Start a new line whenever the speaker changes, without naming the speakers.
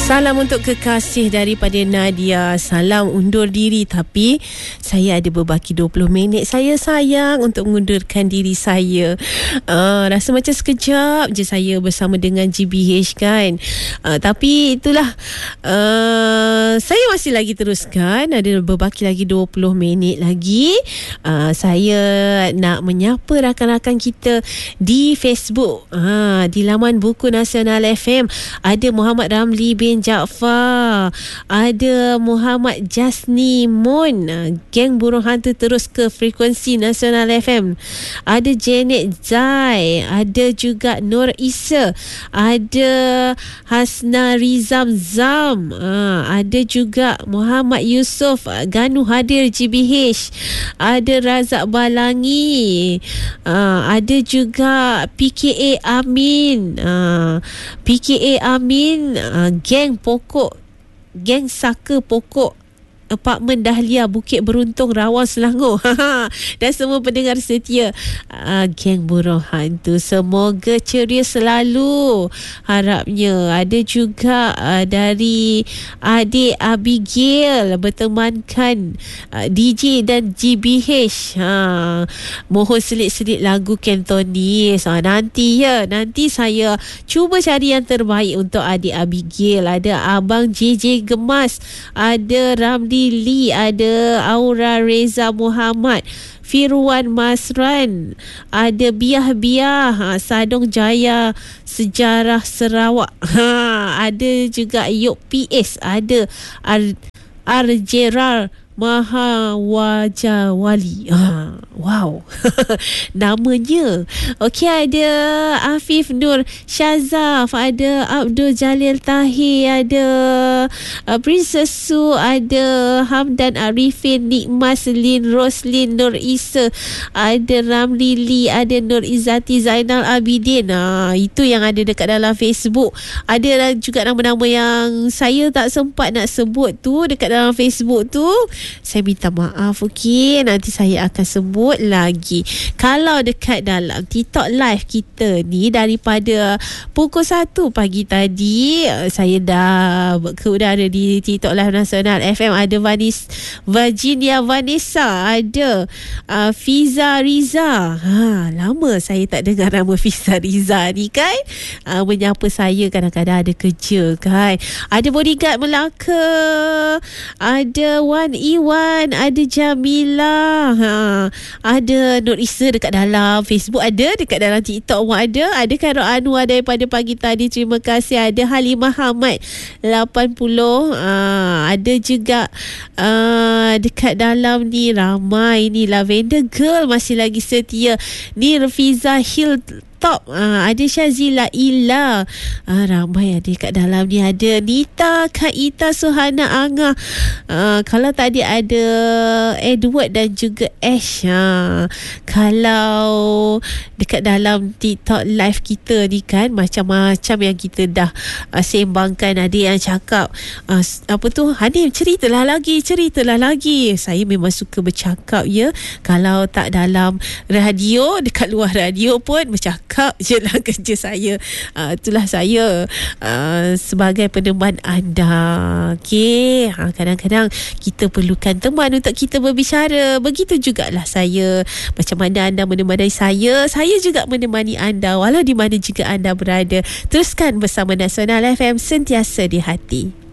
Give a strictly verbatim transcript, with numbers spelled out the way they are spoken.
Salam untuk kekasih daripada Nadia. Salam undur diri, tapi saya ada berbaki dua puluh minit. Saya sayang untuk mengundurkan diri saya. Uh, rasa macam sekejap je saya bersama dengan G B H kan. Uh, tapi itulah, uh, saya masih lagi teruskan. Ada berbaki lagi dua puluh minit lagi. Uh, saya nak menyapa rakan-rakan kita di Facebook. Uh, di laman Buku Nasional F M ada Muhammad Ramli bin Jaafar, ada Muhammad Jasni Mon. Geng burung hantu terus ke frekuensi Nasional F M. Ada Janet Zai, ada juga Nur Isa, ada Hasna Rizam Zam, ha, ada juga Muhammad Yusof Ganu hadir G B H, ada Razak Balangi, ha, ada juga P K A Amin, ha, P K A Amin, ha, geng pokok, geng Saka Pokok Apartmen Dahlia Bukit Beruntung Rawang Selangor dan semua pendengar setia uh, geng burung hantu, semoga ceria selalu harapnya. Ada juga uh, dari adik Abigail bertemankan uh, D J dan G B H, ha, mohon selit-selit lagu Cantonese. Ha, nanti ya nanti saya cuba cari yang terbaik untuk adik Abigail. Ada Abang J J Gemas, ada Ramli Lee, ada Aura Reza Muhammad, Firwan Masran, ada Biah-Biah, ha, Sadong Jaya Sejarah Sarawak, ha, ada juga Yok P S, ada Ar- Arjerar Mahawajawali. Ah, wow. Namanya. Okey, ada Afif Nur Syazaf, ada Abdul Jalil Tahir, ada uh, Princess Su, ada Hamdan Arifin, Nikmas Lin, Roslin Nur Isa, ada Ramli Lee, ada Nur Izzati Zainal Abidin. Ah, itu yang ada dekat dalam Facebook. Ada juga nama-nama yang saya tak sempat nak sebut tu dekat dalam Facebook tu. Saya minta maaf, okey. Nanti saya akan sebut lagi. Kalau dekat dalam TikTok live kita ni daripada pukul satu pagi tadi, saya dah ke udara di TikTok live Nasional F M. Ada Vanis, Virginia Vanessa, ada uh, Fiza Riza. Ha, lama saya tak dengar nama Fiza Riza ni kan. Uh, menyapa saya kadang-kadang ada kerja kan. Ada Bodyguard Melaka, ada Wan Iwan, ada Jamila, ha, ada Nur Isa dekat dalam Facebook, ada dekat dalam TikTok pun ada. Ada Khairul Anwar daripada pagi tadi, terima kasih. Ada Halimah Hamad lapan puluh, ha, ada juga uh, dekat dalam ni ramai ni. Lavender Girl masih lagi setia ni. Rafiza Hill Top, ha, ada Syazila Ila, ha, ramai ada kat dalam ni. Ada Nita, Kak Ita, Suhana Angah, ha, kalau tadi ada Edward dan juga Ash. Ha, kalau dekat dalam TikTok live kita ni kan, macam-macam yang kita dah uh, sembangkan. Ada yang cakap uh, apa tu, Hanim ceritalah lagi, ceritalah lagi. Saya memang suka bercakap ya. Kalau tak dalam radio, dekat luar radio pun bercakap je lah kerja saya. Uh, itulah saya uh, sebagai peneman anda. Okey, ha, kadang-kadang kita perlukan teman untuk kita berbicara. Begitu jugalah saya. Macam mana anda menemani saya, saya juga menemani anda walau di mana juga anda berada. Teruskan bersama Nasional F M, sentiasa di hati.